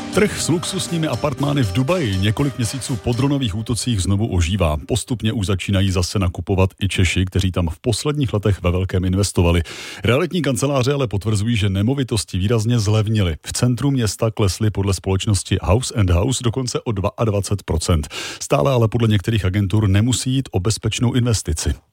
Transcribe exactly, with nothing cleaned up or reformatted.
Trh s luxusními apartmány v Dubaji několik měsíců po dronových útocích znovu ožívá. Postupně už začínají zase nakupovat i Češi, kteří tam v posledních letech ve velkém investovali. Realitní kanceláře ale potvrzují, že nemovitosti výrazně zlevnily. V centru města klesly podle společnosti House and House dokonce o dvacet dva procent. Stále ale podle některých agentur nemusí jít o bezpečnou investici.